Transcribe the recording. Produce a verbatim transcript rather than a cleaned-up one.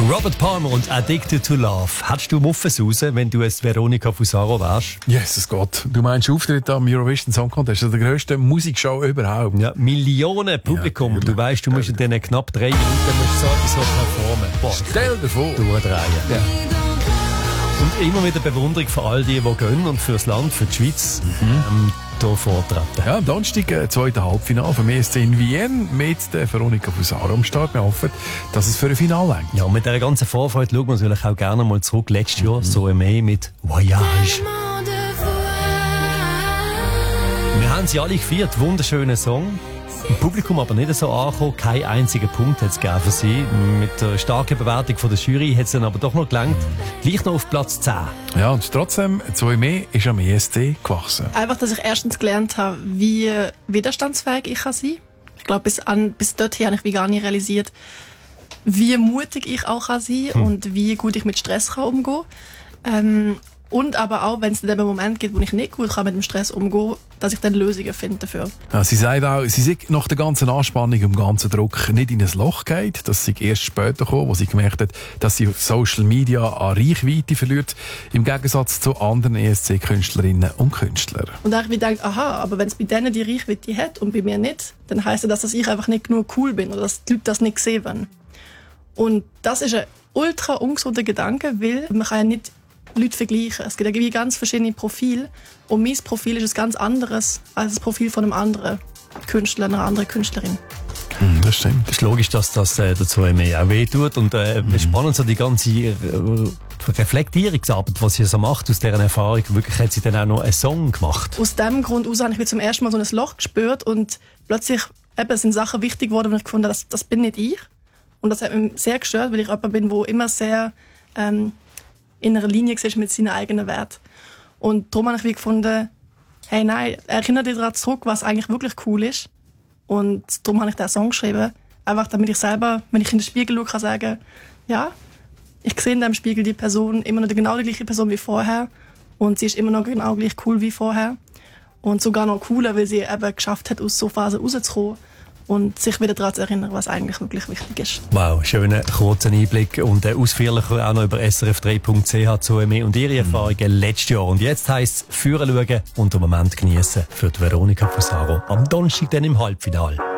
Robert Palmer und Addicted to Love. Hättest du Muffens raus, wenn du es Veronica Fusaro wärst? Jesus Gott. Du meinst Auftritt am Eurovision Song Contest, das ist die grösste Musikshow überhaupt. Ja, Millionen Publikum. Ja, und du weißt, du musst in diesen knapp drei Minuten musst so etwas so performen. Boah, stell dir vor. Durchdrehen. Ja. Und immer wieder Bewunderung für all die, die gehen und fürs Land, für die Schweiz, mhm. ähm, hier vortreten. Ja, am Donnerstag, äh, zweite Halbfinale vom E S C in Wien mit der Veronica Fusaro am Start. Wir hoffen, dass es für ein Finale reicht. Ja, und mit dieser ganzen Vorfreude schauen wir natürlich auch gerne mal zurück. Letztes Jahr, mhm. so mehr mit Voyage. Wir haben sie alle gefeiert, wunderschöner Song. Im Publikum aber nicht so angekommen, kein einziger Punkt hat es gegeben für sie. Mit der starken Bewertung von der Jury hat es dann aber doch noch gelangt. Gleich noch auf Platz zehn. Ja, und trotzdem, zwei mehr ist am E S C gewachsen. Einfach, dass ich erstens gelernt habe, wie widerstandsfähig ich kann sein. Ich glaube, bis, an, bis dorthin habe ich wie gar nicht realisiert, wie mutig ich auch kann sein hm. und wie gut ich mit Stress kann umgehen kann. Ähm, Und aber auch, wenn es dann einen Moment gibt, wo ich nicht gut kann mit dem Stress umgehen, dass ich dann Lösungen finde dafür. Ja, sie sagt auch, sie sind nach der ganzen Anspannung und dem ganzen Druck nicht in ein Loch geht. Das sie erst später gekommen, wo sie gemerkt hat, dass sie auf Social Media an Reichweite verliert, im Gegensatz zu anderen E S C-Künstlerinnen und Künstlern. Und da habe ich gedacht, aha, aber wenn es bei denen die Reichweite hat und bei mir nicht, dann heisst das, dass ich einfach nicht genug cool bin oder dass die Leute das nicht sehen wollen. Und das ist ein ultra ungesunder Gedanke, weil man kann ja nicht Leute vergleichen. Es gibt irgendwie ganz verschiedene Profile und mein Profil ist ein ganz anderes als das Profil von einem anderen Künstler, einer anderen Künstlerin. Mm, das stimmt. Es ist logisch, dass das äh, dazu mehr auch wehtut und äh, mm. spannend so die ganze äh, Reflektierungsarbeit, was sie so macht aus deren Erfahrung. Wirklich hat sie dann auch noch einen Song gemacht. Aus dem Grund aus habe ich zum ersten Mal so ein Loch gespürt und plötzlich eben, sind Sachen wichtig geworden, wo ich gefunden habe, das, das bin nicht ich. Und das hat mich sehr gestört, weil ich jemand bin, der immer sehr ähm, in einer Linie siehst mit seinen eigenen Werten. Und darum habe ich wie gefunden, hey, nein, erinnere dich daran zurück, was eigentlich wirklich cool ist. Und darum habe ich diesen Song geschrieben. Einfach damit ich selber, wenn ich in den Spiegel schaue, kann sagen, ja, ich sehe in diesem Spiegel die Person immer noch die genau die gleiche Person wie vorher. Und sie ist immer noch genau gleich cool wie vorher. Und sogar noch cooler, weil sie eben geschafft hat, aus so Phasen rauszukommen. Und sich wieder daran zu erinnern, was eigentlich wirklich wichtig ist. Wow, schöner kurzer Einblick und äh, ausführlicher auch noch über S R F drei Punkt C H zu mir und ihre Erfahrungen mhm. letztes Jahr. Und jetzt heisst es führen schauen und den Moment genießen für die Veronica Fusaro am Donnerstag dann im Halbfinale.